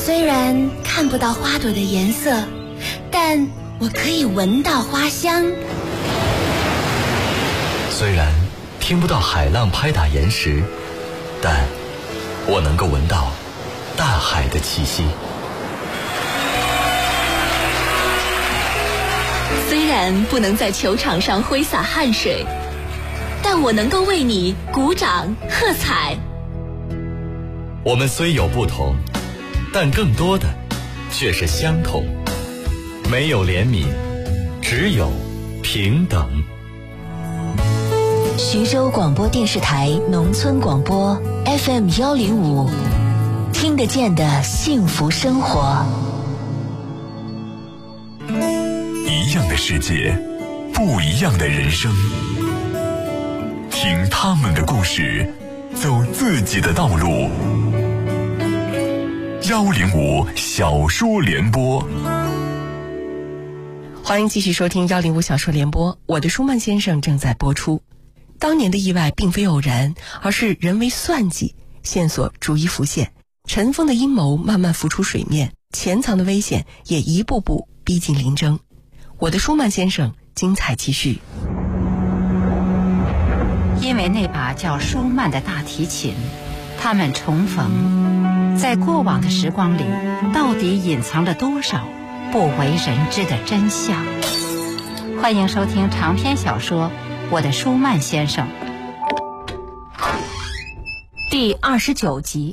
虽然看不到花朵的颜色，但我可以闻到花香。 虽然听不到海浪拍打岩石，但我能够闻到大海的气息。 虽然不能在球场上挥洒汗水，但我能够为你鼓掌喝彩。 我们虽有不同，但更多的却是相同。没有怜悯，只有平等。 徐州广播电视台农村广播 FM105，听得见的幸福生活。 一样的世界，不一样的人生。听他们的故事，走自己的道路。105小说联播， 欢迎继续收听105小说联播。我的舒曼先生正在播出。当年的意外并非偶然，而是人为算计，线索逐一浮现，尘封的阴谋慢慢浮出水面，潜藏的危险也一步步逼近临征。我的舒曼先生精彩继续。 因为那把叫舒曼的大提琴，他们重逢，在过往的时光里，到底隐藏了多少不为人知的真相？欢迎收听长篇小说《我的舒曼先生》第29集。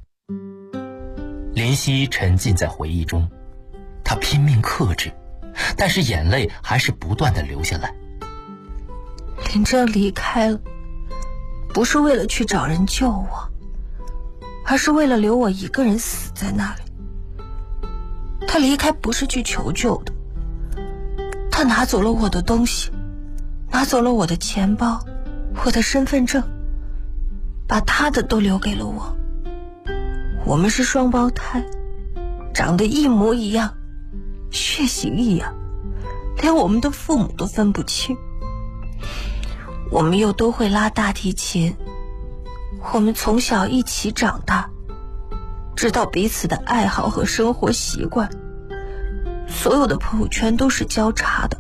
林夕沉浸在回忆中，他拼命克制，但是眼泪还是不断地流下来。 林正离开了，不是为了去找人救我，而是为了留我一个人死在那里。他离开不是去求救的，他拿走了我的东西，拿走了我的钱包，我的身份证，把他的都留给了我。我们是双胞胎，长得一模一样，血型一样，连我们的父母都分不清。我们又都会拉大提琴，我们从小一起长大，知道彼此的爱好和生活习惯，所有的朋友圈都是交叉的。